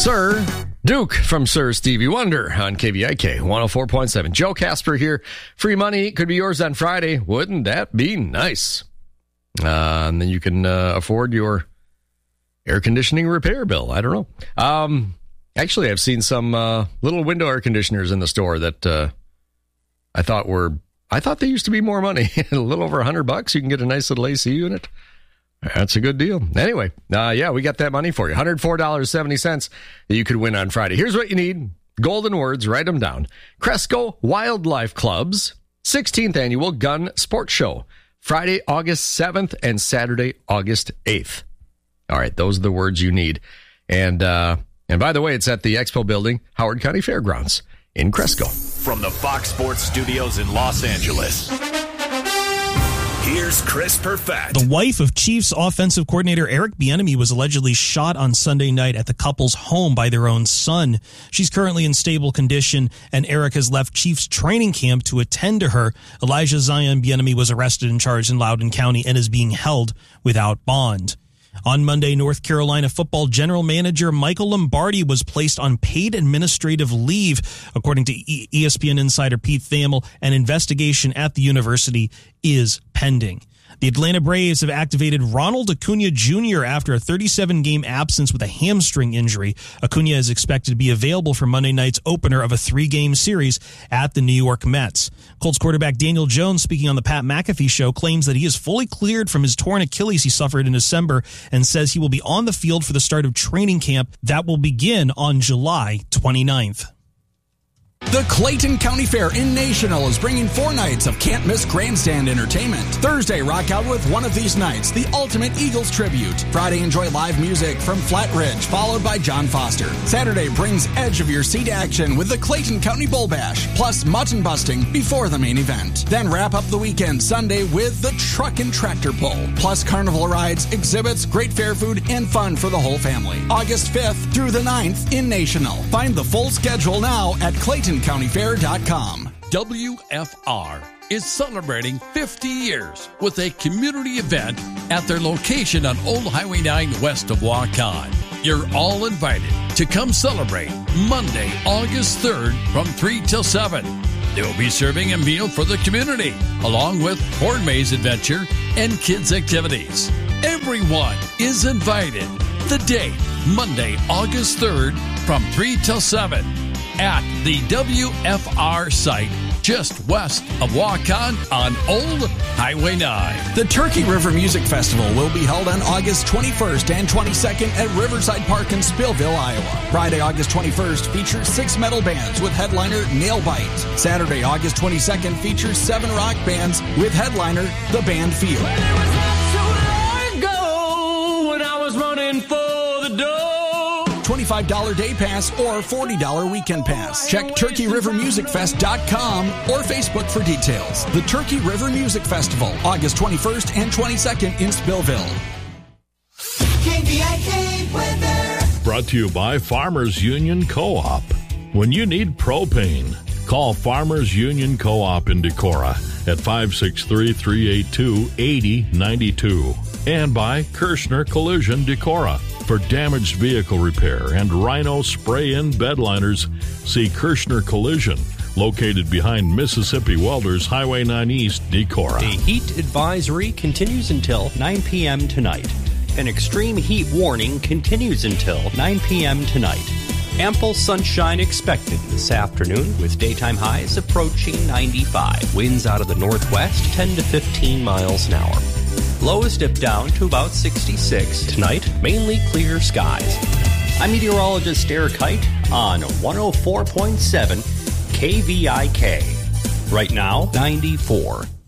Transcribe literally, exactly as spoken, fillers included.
Sir Duke from Sir Stevie Wonder on K V I K one oh four point seven. Joe Casper here. Free money could be yours on Friday. Wouldn't that be nice? Uh, and then you can uh, afford your air conditioning repair bill. I don't know. Um, actually, I've seen some uh, little window air conditioners in the store that uh, I thought were, I thought they used to be more money. A little over a hundred bucks, you can get a nice little A C unit. That's a good deal. Anyway, uh, yeah, we got that money for you. one hundred four dollars and seventy cents that you could win on Friday. Here's what you need. Golden words, write them down. Cresco Wildlife Club's sixteenth Annual Gun Sports Show. Friday, August seventh and Saturday, August eighth. All right, those are the words you need. And uh, and by the way, it's at the Expo Building, Howard County Fairgrounds in Cresco. From the Fox Sports Studios in Los Angeles, here's Chris Perfett. The wife of Chiefs offensive coordinator Eric Bieniemy was allegedly shot on Sunday night at the couple's home by their own son. She's currently in stable condition, and Eric has left Chiefs training camp to attend to her. Elijah Zion Bieniemy was arrested and charged in Loudoun County and is being held without bond. On Monday, North Carolina football general manager Michael Lombardi was placed on paid administrative leave. According to E S P N insider Pete Thamel, an investigation at the university is pending. The Atlanta Braves have activated Ronald Acuna Junior after a thirty-seven game absence with a hamstring injury. Acuna is expected to be available for Monday night's opener of a three-game series at the New York Mets. Colts quarterback Daniel Jones, speaking on the Pat McAfee Show, claims that he is fully cleared from his torn Achilles he suffered in December and says he will be on the field for the start of training camp that will begin on July twenty-ninth. The Clayton County Fair in National is bringing four nights of can't-miss grandstand entertainment. Thursday, rock out with one of these nights, the Ultimate Eagles Tribute. Friday, enjoy live music from Flat Ridge, followed by John Foster. Saturday brings edge-of-your-seat action with the Clayton County Bull Bash, plus mutton busting before the main event. Then wrap up the weekend Sunday with the Truck and Tractor Pull, plus carnival rides, exhibits, great fair food, and fun for the whole family. August fifth through the ninth in National. Find the full schedule now at Clayton County Fair dot com. W F R is celebrating fifty years with a community event at their location on Old Highway nine west of Waukon. You're all invited to come celebrate Monday, August third from three till seven. They will be serving a meal for the community, along with corn maze adventure and kids' activities. Everyone is invited. The date, Monday, August third from three till seven. At the W F R site just west of Waukon on Old Highway nine. The Turkey River Music Festival will be held on August twenty-first and twenty-second at Riverside Park in Spillville, Iowa. Friday, August twenty-first features six metal bands with headliner Nailbite. Saturday, August twenty-second features seven rock bands with headliner The Band Field. Well, it was not so long ago when I was running for the door. twenty-five dollars day pass or forty dollars weekend pass. Check turkey river music fest dot com or Facebook for details. The Turkey River Music Festival, August twenty-first and twenty-second in Spillville. K V I K weather. Brought to you by Farmers Union Co-op. When you need propane, call Farmers Union Co-op in Decorah at five six three, three eight two, eight zero nine two. And by Kirshner Collision Decorah. For damaged vehicle repair and Rhino spray-in bed liners, see Kirshner Collision, located behind Mississippi Welders Highway nine East, Decorah. A heat advisory continues until nine p.m. tonight. An extreme heat warning continues until nine p.m. tonight. Ample sunshine expected this afternoon with daytime highs approaching ninety-five. Winds out of the northwest ten to fifteen miles an hour. Lows dip down to about sixty-six. Tonight, mainly clear skies. I'm meteorologist Eric Height on one oh four point seven K V I K. Right now, ninety-four.